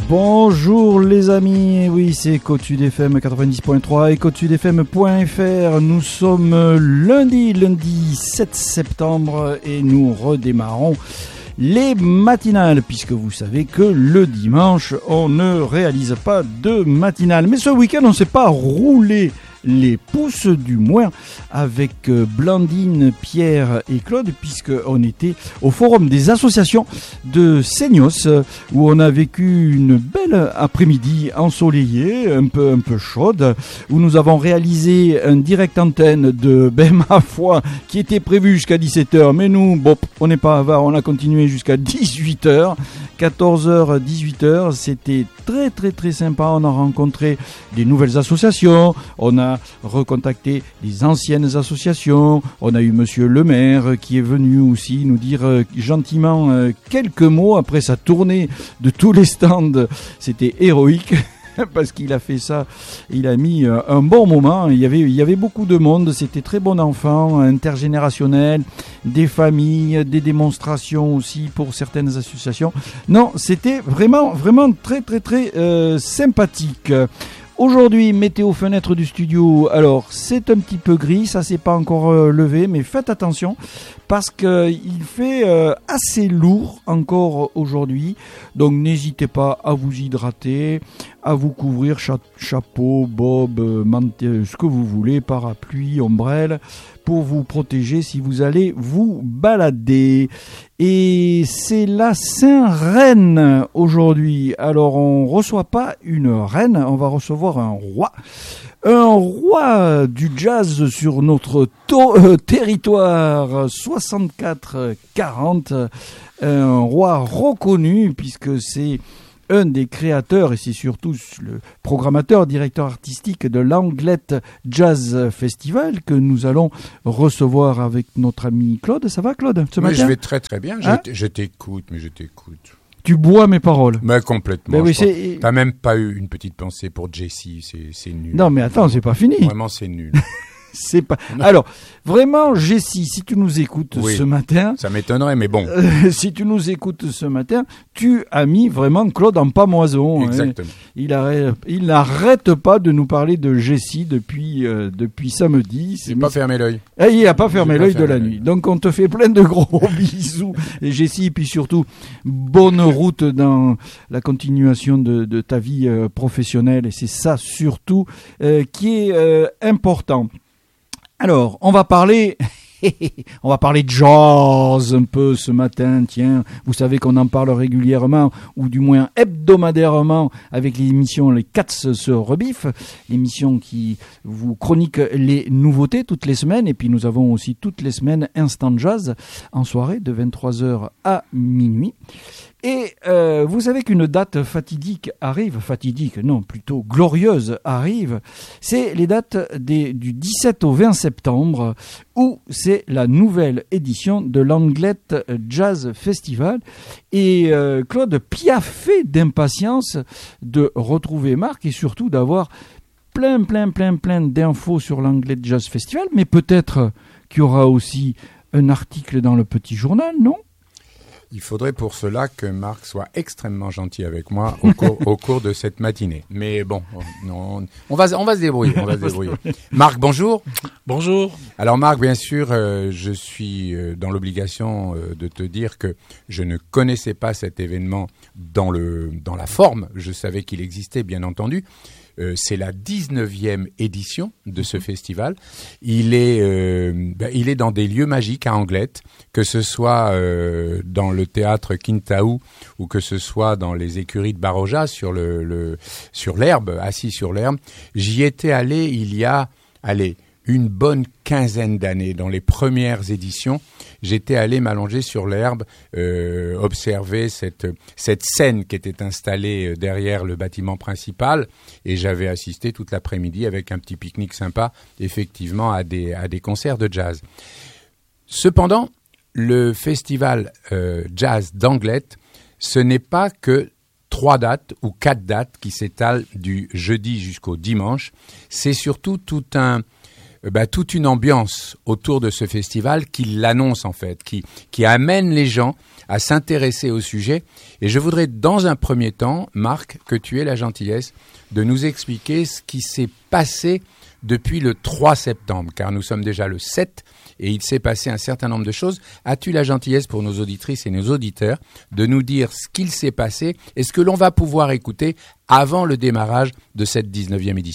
Bonjour les amis, oui c'est Côte Sud FM 90.3 et Côte Sud FM.fr. Nous sommes lundi 7 septembre et nous redémarrons les matinales, puisque vous savez que le dimanche on ne réalise pas de matinale. Mais ce week-end on ne s'est pas roulé les pouces, du moins avec Blandine, Pierre et Claude, puisqu'on était au forum des associations de Seignos, où on a vécu une belle après-midi ensoleillée, un peu chaude, où nous avons réalisé un direct antenne de ma foi qui était prévu jusqu'à 17h, mais nous, on n'est pas avare, on a continué jusqu'à 18h. 14h, 18h, c'était très sympa. On a rencontré des nouvelles associations, on a recontacté les anciennes associations, on a eu monsieur le maire qui est venu aussi nous dire gentiment quelques mots après sa tournée de tous les stands. C'était héroïque. Parce qu'il a fait ça, il a mis un bon moment, il y avait beaucoup de monde, c'était très bon enfant, intergénérationnel, des familles, des démonstrations aussi pour certaines associations. Non, c'était vraiment très sympathique. Aujourd'hui, météo fenêtre du studio, alors c'est un petit peu gris, ça s'est pas encore levé, mais faites attention parce qu'il fait assez lourd encore aujourd'hui, donc n'hésitez pas à vous hydrater, à vous couvrir, chapeau, bob, ce que vous voulez, parapluie, ombrelle, pour vous protéger si vous allez vous balader. Et c'est la Saint-Reine aujourd'hui. Alors on reçoit pas une reine, on va recevoir un roi. Un roi du jazz sur notre territoire 64-40. Un roi reconnu puisque c'est un des créateurs et c'est surtout le programmateur, directeur artistique de l'Anglette Jazz Festival que nous allons recevoir avec notre ami Claude. Ça va Claude ce matin? Je vais très bien, je t'écoute. Tu bois mes paroles. Mais complètement. Oui, t'as même pas eu une petite pensée pour Jessie, c'est nul. Non mais attends, c'est pas fini. Vraiment c'est nul. C'est pas. Alors, vraiment, Jessie, si tu nous écoutes ce matin. Ça m'étonnerait, mais bon. Si tu nous écoutes ce matin, tu as mis vraiment Claude en pamoison. Exactement. Il n'arrête pas de nous parler de Jessie depuis samedi. J'ai pas fermé l'œil. Il n'a pas fermé l'œil de la nuit. Donc, on te fait plein de gros bisous. Et Jessie, puis surtout, bonne route dans la continuation de ta vie professionnelle. Et c'est ça surtout qui est important. Alors, on va parler de jazz un peu ce matin, tiens. Vous savez qu'on en parle régulièrement, ou du moins hebdomadairement, avec l'émission Les Cats se rebiffent, l'émission qui vous chronique les nouveautés toutes les semaines, et puis nous avons aussi toutes les semaines Instant Jazz en soirée de 23h à minuit. Et vous savez qu'une date plutôt glorieuse arrive, c'est les dates du 17 au 20 septembre, où c'est la nouvelle édition de l'Anglette Jazz Festival. Et Claude piaffait d'impatience de retrouver Marc et surtout d'avoir plein d'infos sur l'Anglette Jazz Festival, mais peut-être qu'il y aura aussi un article dans le petit journal, non ? Il faudrait pour cela que Marc soit extrêmement gentil avec moi au cours de cette matinée. Mais bon, non, on va se débrouiller. Marc, bonjour. Bonjour. Alors Marc, bien sûr, je suis dans l'obligation de te dire que je ne connaissais pas cet événement dans la forme. Je savais qu'il existait, bien entendu. C'est la 19e édition de ce festival. Il est dans des lieux magiques à Anglette, que ce soit dans le théâtre Kintaou ou que ce soit dans les écuries de Baroja sur l'herbe, assis sur l'herbe. J'y étais allé il y a une bonne quinzaine d'années, dans les premières éditions. J'étais allé m'allonger sur l'herbe, observer cette scène qui était installée derrière le bâtiment principal, et j'avais assisté toute l'après-midi avec un petit pique-nique sympa, effectivement, à des concerts de jazz. Cependant, le festival jazz d'Anglette, ce n'est pas que 3 dates ou 4 dates qui s'étalent du jeudi jusqu'au dimanche. C'est surtout tout un toute une ambiance autour de ce festival qui l'annonce en fait, qui amène les gens à s'intéresser au sujet. Et je voudrais dans un premier temps, Marc, que tu aies la gentillesse de nous expliquer ce qui s'est passé depuis le 3 septembre, car nous sommes déjà le 7 et il s'est passé un certain nombre de choses. As-tu la gentillesse pour nos auditrices et nos auditeurs de nous dire ce qu'il s'est passé et ce que l'on va pouvoir écouter avant le démarrage de cette 19e édition ?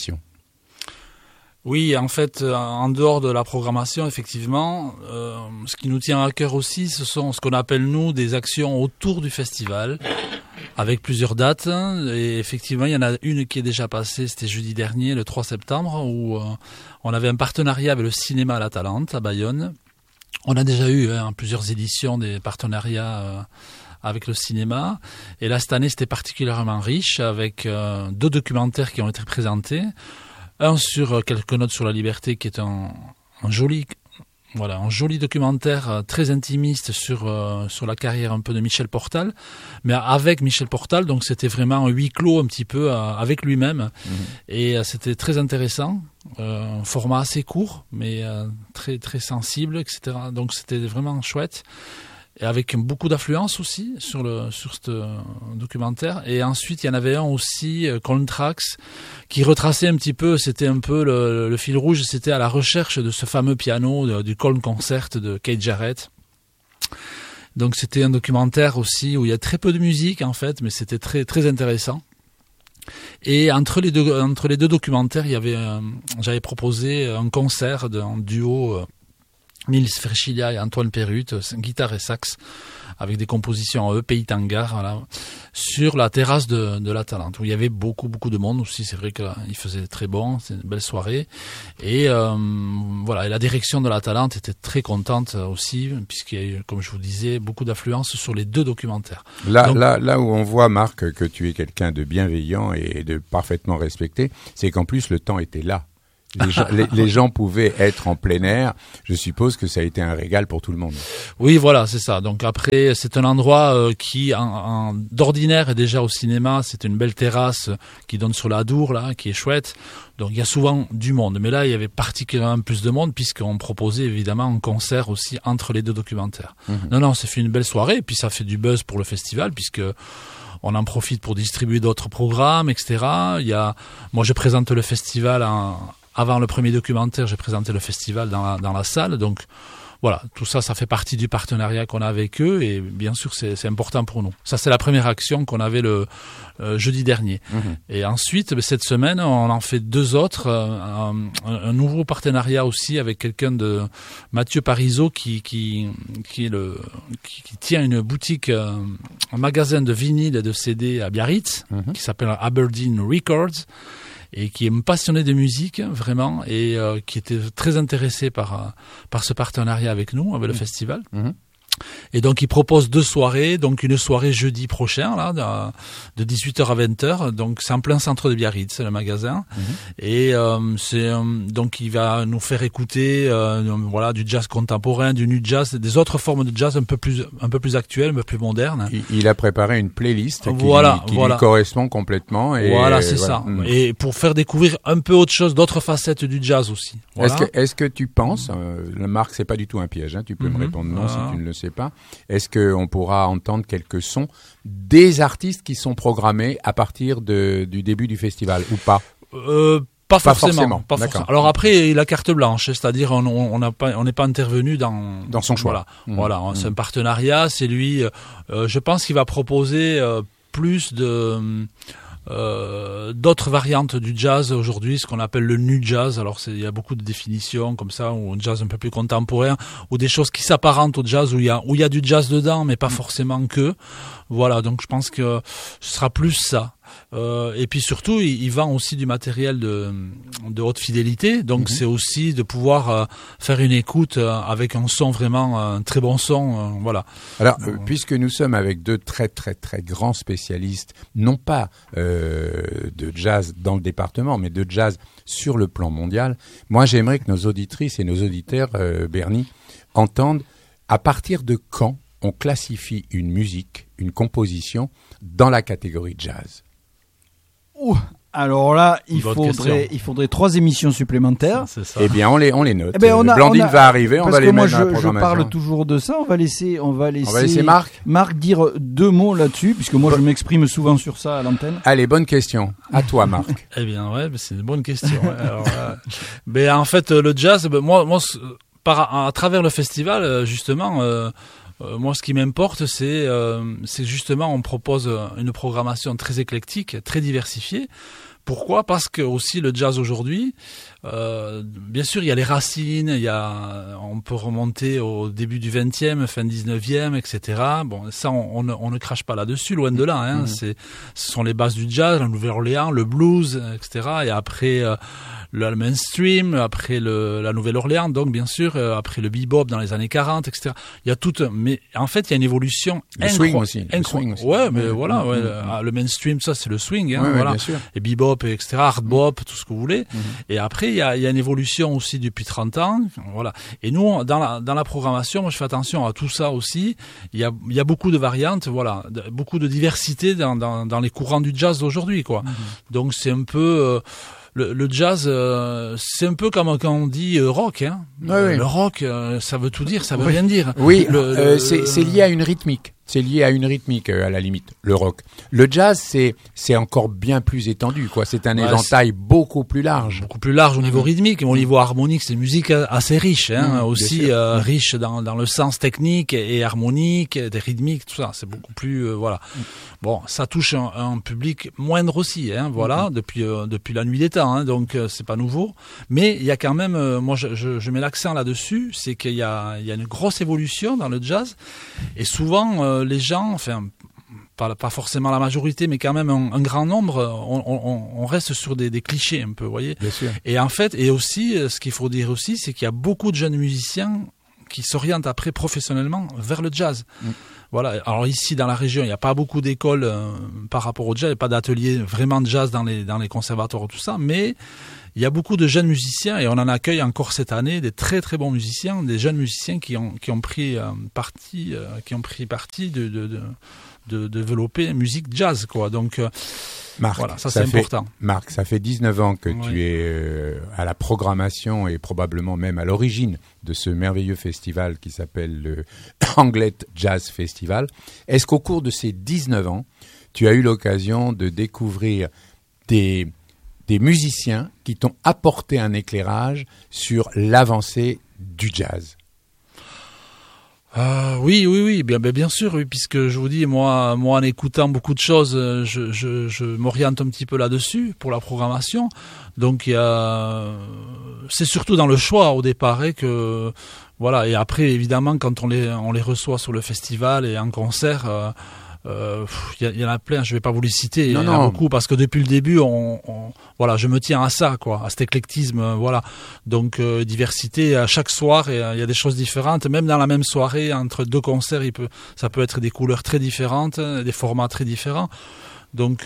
Oui, en fait, en dehors de la programmation, effectivement, ce qui nous tient à cœur aussi, ce sont ce qu'on appelle, nous, des actions autour du festival, avec plusieurs dates. Et effectivement, il y en a une qui est déjà passée, c'était jeudi dernier, le 3 septembre, où on avait un partenariat avec le cinéma à la Talente, à Bayonne. On a déjà eu plusieurs éditions des partenariats avec le cinéma. Et là, cette année, c'était particulièrement riche, avec 2 documentaires qui ont été présentés. Un sur quelques notes sur la liberté, qui est un joli documentaire très intimiste sur la carrière un peu de Michel Portal, mais avec Michel Portal, donc c'était vraiment un huis clos un petit peu avec lui-même. Et c'était très intéressant, un format assez court, mais très très sensible, etc. Donc c'était vraiment chouette. Et avec beaucoup d'affluence aussi sur ce documentaire. Et ensuite, il y en avait un aussi, Coltrax, qui retraçait un petit peu, c'était un peu le fil rouge, c'était à la recherche de ce fameux piano du Colne Concert de Keith Jarrett. Donc c'était un documentaire aussi où il y a très peu de musique en fait, mais c'était très très intéressant. Et entre les deux documentaires, j'avais proposé un concert d'un duo. Nils Ferchilia et Antoine Perrut, guitare et sax, avec des compositions à eux, Pays Tangar, voilà, sur la terrasse de la Talente, où il y avait beaucoup de monde aussi. C'est vrai qu'il faisait très bon, c'est une belle soirée. Et voilà, et la direction de la Talente était très contente aussi, puisqu'il y a eu, comme je vous disais, beaucoup d'affluence sur les 2 documentaires. Là où on voit, Marc, que tu es quelqu'un de bienveillant et de parfaitement respecté, c'est qu'en plus le temps était là. Les gens pouvaient être en plein air. Je suppose que ça a été un régal pour tout le monde. Oui, voilà, c'est ça. Donc après, c'est un endroit qui, d'ordinaire, est déjà au cinéma. C'est une belle terrasse qui donne sur la Dour, là, qui est chouette. Donc il y a souvent du monde. Mais là, il y avait particulièrement plus de monde puisqu'on proposait évidemment un concert aussi entre les 2 documentaires. Non, ça fait une belle soirée. Et puis ça fait du buzz pour le festival puisque on en profite pour distribuer d'autres programmes, etc. Moi, je présente le festival avant le premier documentaire, j'ai présenté le festival dans la salle. Donc voilà, tout ça, ça fait partie du partenariat qu'on a avec eux et bien sûr, c'est important pour nous. Ça, c'est la première action qu'on avait le jeudi dernier. Et ensuite, cette semaine, on en fait 2 autres. Un nouveau partenariat aussi avec quelqu'un de Mathieu Parizeau qui tient une boutique, un magasin de vinyle et de CD à Biarritz, qui s'appelle Aberdeen Records. Et qui est passionné de musique, vraiment, et qui était très intéressé par ce partenariat avec nous, avec le festival. Et donc, il propose 2 soirées, donc une soirée jeudi prochain, là, de 18h à 20h. Donc, c'est en plein centre de Biarritz, le magasin. Et donc, il va nous faire écouter, du jazz contemporain, du nu jazz, des autres formes de jazz un peu plus actuelles, un peu plus modernes. Il a préparé une playlist qui lui correspond complètement. Et voilà, c'est ça. Et pour faire découvrir un peu autre chose, d'autres facettes du jazz aussi. Voilà. Est-ce que tu penses, Marc, c'est pas du tout un piège, hein, tu peux me répondre non si tu ne le sais pas. Est-ce qu'on pourra entendre quelques sons des artistes qui sont programmés à partir du début du festival ou pas? Pas forcément. Alors après, il a carte blanche, c'est-à-dire on n'est pas intervenu dans son choix. Voilà, c'est un partenariat, c'est lui. Je pense qu'il va proposer plus d'autres variantes du jazz aujourd'hui, ce qu'on appelle le nu jazz. Alors il y a beaucoup de définitions comme ça, ou un jazz un peu plus contemporain, ou des choses qui s'apparentent au jazz où il y a du jazz dedans, mais pas forcément que. Voilà, donc je pense que ce sera plus ça. Et puis surtout, il vend aussi du matériel de haute fidélité, donc c'est aussi de pouvoir faire une écoute avec un son vraiment, un très bon son, voilà. Alors, puisque nous sommes avec 2 très très très grands spécialistes, non pas de jazz dans le département, mais de jazz sur le plan mondial, moi j'aimerais que nos auditrices et nos auditeurs, Bernie, entendent à partir de quand on classifie une musique, une composition dans la catégorie jazz. Alors là, il Bonne faudrait 3 émissions supplémentaires. C'est ça. Eh bien, on les note. Eh ben, Blandine va arriver, on parce va que les moi, mettre dans la je programmation. parle toujours de ça. On va laisser Marc dire 2 mots là-dessus, puisque moi, je m'exprime souvent sur ça à l'antenne. Allez, bonne question. À toi, Marc. Eh bien, ouais, c'est une bonne question. Ouais. Alors, ben, en fait, le jazz, moi, à travers le festival, justement, moi, ce qui m'importe, c'est justement, on propose une programmation très éclectique, très diversifiée. Pourquoi ? Parce que aussi le jazz aujourd'hui, bien sûr, il y a les racines, on peut remonter au début du 20e, fin 19e, etc. Bon, ça, on ne crache pas là-dessus, loin de là. Hein. Ce sont les bases du jazz, la Nouvelle-Orléans, le blues, etc. Et après le mainstream, après la Nouvelle-Orléans, donc bien sûr, après le bebop dans les années 40, etc. Il y a mais en fait, il y a une évolution swing aussi. Ouais, mais voilà, le mainstream, ça, c'est le swing, hein, ouais, voilà. Bien sûr. Et bebop, etc., hard bop, tout ce que vous voulez. Et après, il y a une évolution aussi depuis 30 ans, voilà. Et nous, dans la programmation, moi, je fais attention à tout ça aussi. Il y a beaucoup de variantes, voilà, beaucoup de diversité dans les courants du jazz d'aujourd'hui, quoi. Donc, c'est un peu le jazz, c'est un peu comme quand on dit rock, hein. Oui. Le rock, ça veut tout dire, ça veut rien dire. Oui, c'est lié à une rythmique. C'est lié à une rythmique, à la limite, le rock. Le jazz, c'est encore bien plus étendu, quoi. C'est un éventail beaucoup plus large. Beaucoup plus large au niveau rythmique, mais au niveau harmonique, c'est une musique assez riche, hein, aussi riche dans le sens technique et harmonique, des rythmiques, tout ça. C'est beaucoup plus, voilà. Bon, ça touche un public moindre aussi, hein, voilà, depuis la nuit des temps, hein, donc c'est pas nouveau. Mais il y a quand même, moi je mets l'accent là-dessus, c'est qu'il y a une grosse évolution dans le jazz, et souvent les gens, enfin pas forcément la majorité, mais quand même un grand nombre, on reste sur des clichés un peu, vous voyez. Bien sûr. Et en fait, et aussi, ce qu'il faut dire aussi, c'est qu'il y a beaucoup de jeunes musiciens qui s'orientent après professionnellement vers le jazz. Voilà. Alors ici, dans la région, il n'y a pas beaucoup d'écoles par rapport au jazz, il n'y a pas d'ateliers vraiment de jazz dans les conservatoires, tout ça, mais il y a beaucoup de jeunes musiciens, et on en accueille encore cette année des très très bons musiciens, des jeunes musiciens qui ont pris parti de développer une musique jazz, quoi. Donc Marc, voilà, ça c'est important. Marc, ça fait 19 ans que tu es à la programmation et probablement même à l'origine de ce merveilleux festival qui s'appelle le Anglet Jazz Festival. Est-ce qu'au cours de ces 19 ans, tu as eu l'occasion de découvrir des musiciens qui t'ont apporté un éclairage sur l'avancée du jazz? Oui, bien sûr, oui, puisque je vous dis, moi en écoutant beaucoup de choses, je m'oriente un petit peu là-dessus pour la programmation. Donc c'est surtout dans le choix au départ, que voilà. Et après, évidemment, quand on les reçoit sur le festival et en concert. Il y en a plein, je vais pas vous les citer, il y en a beaucoup, parce que depuis le début, voilà, je me tiens à ça, quoi, à cet éclectisme, voilà. Donc diversité à chaque soir, et il y a des choses différentes, même dans la même soirée, entre deux concerts, ça peut être des couleurs très différentes, des formats très différents. Donc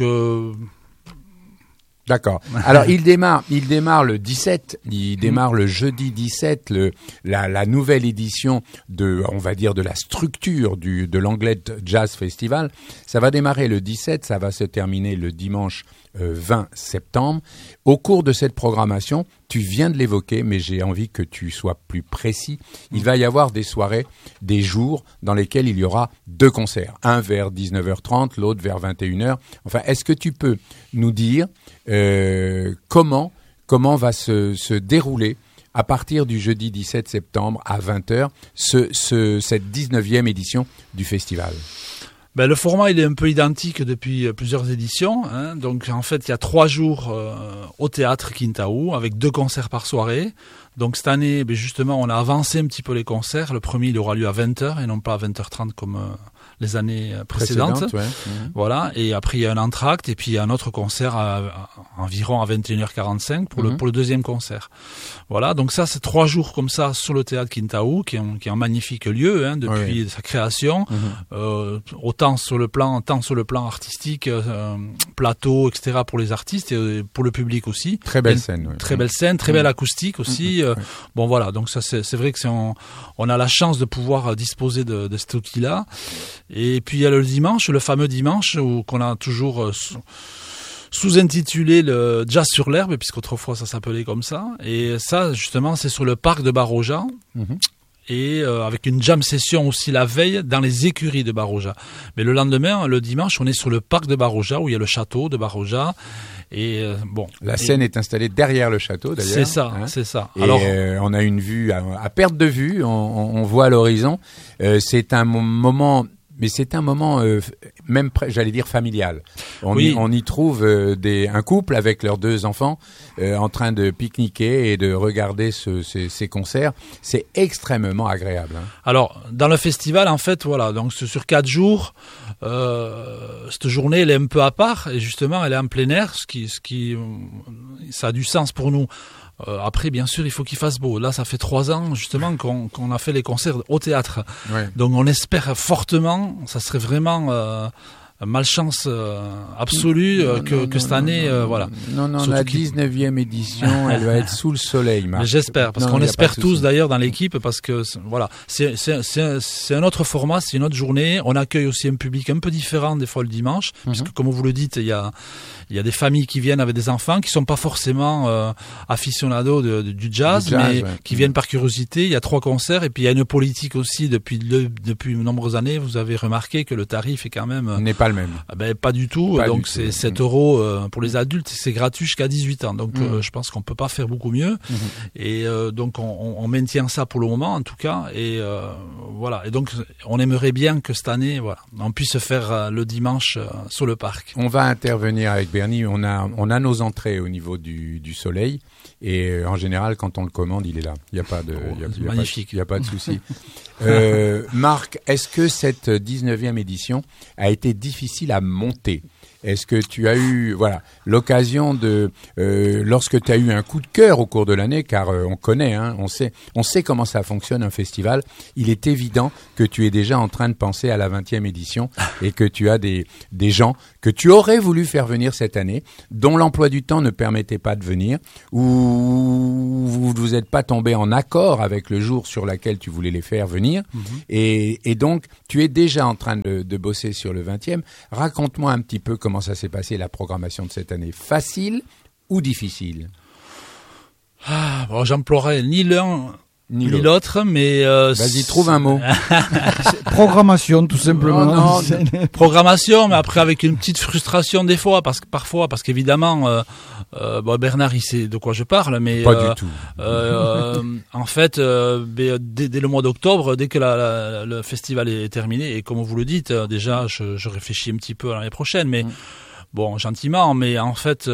D'accord. Alors il démarre le 17, il démarre le jeudi 17 la nouvelle édition de la structure de l'Anglet Jazz Festival. Ça va démarrer le 17, ça va se terminer le dimanche 20 septembre. Au cours de cette programmation, tu viens de l'évoquer, mais j'ai envie que tu sois plus précis. Il va y avoir des soirées, des jours dans lesquels il y aura 2 concerts. Un vers 19h30, l'autre vers 21h. Enfin, est-ce que tu peux nous dire comment va se dérouler à partir du jeudi 17 septembre à 20h cette 19e édition du festival? Le format, il est un peu identique depuis plusieurs éditions, hein. Donc, en fait, il y a 3 jours au théâtre Quintaou, avec 2 concerts par soirée. Donc, cette année, justement, on a avancé un petit peu les concerts. Le premier, il aura lieu à 20h et non pas à 20h30 comme les années précédentes. Ouais. Voilà. Et après, il y a un entracte et puis il y a un autre concert environ à 21h45 pour le deuxième concert. Voilà. Donc ça, c'est 3 jours comme ça sur le théâtre Quintaou, qui est un magnifique lieu, hein, depuis sa création. Tant sur le plan artistique, plateau, etc. pour les artistes et pour le public aussi. Très belle scène. Ouais. Très belle scène, très belle acoustique aussi. Bon voilà, donc ça c'est vrai que on a la chance de pouvoir disposer de cet outil-là. Et puis il y a le dimanche, le fameux dimanche qu'on a toujours sous-intitulé le Jazz sur l'herbe, puisqu'autrefois ça s'appelait comme ça. Et ça, justement, c'est sur le parc de Baroja. Et avec une jam session aussi la veille dans les écuries de Baroja. Mais le lendemain, le dimanche, on est sur le parc de Baroja, où il y a le château de Baroja. Et la scène est installée derrière le château, d'ailleurs. C'est ça, c'est ça. Et alors, on a une vue à perte de vue, on voit à l'horizon. C'est un moment... Mais c'est un moment même, j'allais dire, familial. On y trouve un couple avec leurs 2 enfants en train de pique-niquer et de regarder ces concerts. C'est extrêmement agréable. Alors, dans le festival, en fait, voilà, donc sur 4 jours, cette journée, elle est un peu à part et justement, elle est en plein air, ce qui ça a du sens pour nous. Après, bien sûr, il faut qu'il fasse beau. Là, ça fait 3 ans, justement, qu'on a fait les concerts au théâtre. Ouais. Donc, on espère fortement, ça serait vraiment malchance absolue que cette année, voilà. Non, la 19e édition, elle va être sous le soleil, Marc. Mais j'espère, parce qu'on espère tous d'ailleurs dans l'équipe, parce que voilà, c'est un autre format, c'est une autre journée. On accueille aussi un public un peu différent des fois le dimanche, puisque comme vous le dites, il y a des familles qui viennent avec des enfants qui sont pas forcément aficionados du jazz, mais qui viennent par curiosité. Il y a 3 concerts et puis il y a une politique aussi depuis de nombreuses années. Vous avez remarqué que le tarif est quand même n'est pas le même. Pas du tout. Pas donc c'est 7 € pour les adultes, c'est gratuit jusqu'à 18 ans. Donc je pense qu'on peut pas faire beaucoup mieux. Et donc on maintient ça pour le moment en tout cas. Et voilà. Et donc on aimerait bien que cette année, voilà, on puisse faire le dimanche sur le parc. On va intervenir avec Bernie, on a nos entrées au niveau du soleil et en général quand on le commande il est là. Il y a pas de magnifique. Il y a pas de souci. Marc, est-ce que cette 19e édition a été difficile à monter? Est-ce que tu as eu l'occasion de lorsque tu as eu un coup de cœur au cours de l'année, car on connaît, on sait comment ça fonctionne un festival, il est évident que tu es déjà en train de penser à la 20e édition et que tu as des gens que tu aurais voulu faire venir cette année, dont l'emploi du temps ne permettait pas de venir, ou vous n'êtes pas tombé en accord avec le jour sur lequel tu voulais les faire venir, et donc tu es déjà en train de bosser sur le 20e. Raconte-moi un petit peu comment ça s'est passé, la programmation de cette année. Facile ou difficile? J'emploierais ni l'un ni l'autre, mais... Vas-y, trouve un mot. Programmation, tout simplement. Non. Programmation, mais après avec une petite frustration des fois, parce qu'évidemment, Bernard, il sait de quoi je parle, mais... Pas du tout. En fait, dès le mois d'octobre, dès que le festival est terminé, et comme vous le dites, déjà, je réfléchis un petit peu à l'année prochaine, mais bon, gentiment, mais en fait...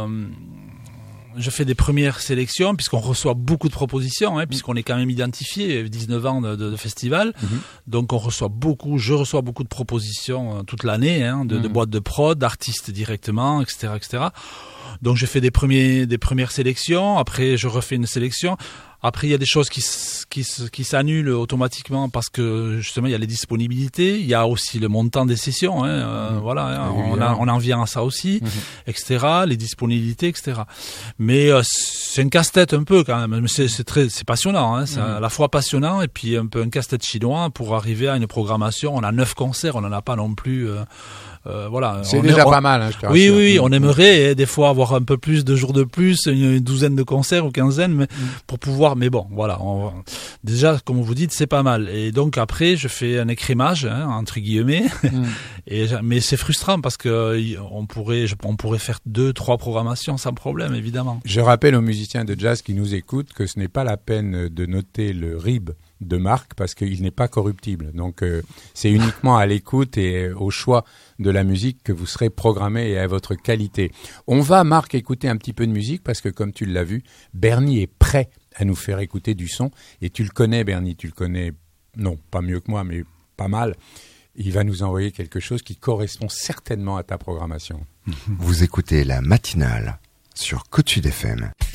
je fais des premières sélections puisqu'on reçoit beaucoup de propositions, puisqu'on est quand même identifié, 19 ans de festival. Donc je reçois beaucoup de propositions toute l'année, de boîtes de prod, d'artistes directement, etc., etc. Donc je fais des premières sélections, après je refais une sélection. Après, il y a des choses qui s'annulent automatiquement parce que justement il y a les disponibilités, il y a aussi le montant des sessions, on en vient à ça aussi, etc. Les disponibilités, etc. Mais c'est un casse-tête un peu quand même. C'est passionnant, c'est à la fois passionnant et puis un peu un casse-tête chinois pour arriver à une programmation. On a 9 concerts, on n'en a pas non plus. C'est déjà pas mal, je te rassure. Oui, on aimerait des fois avoir un peu plus de jours de plus, une douzaine de concerts ou quinzaine, mais pour pouvoir. Mais bon, voilà. Déjà, comme vous dites, c'est pas mal. Et donc après, je fais un écrémage, entre guillemets. Mais c'est frustrant parce que on pourrait faire 2-3 programmations sans problème, évidemment. Je rappelle aux musiciens de jazz qui nous écoutent que ce n'est pas la peine de noter le RIB de Marc parce qu'il n'est pas corruptible. Donc c'est uniquement à l'écoute et au choix de la musique que vous serez programmé et à votre qualité. On va, Marc, écouter un petit peu de musique parce que comme tu l'as vu, Bernie est prêt à nous faire écouter du son. Et tu le connais, Bernie, tu le connais, non, pas mieux que moi, mais pas mal. Il va nous envoyer quelque chose qui correspond certainement à ta programmation. Vous écoutez la matinale sur Côte Sud FM.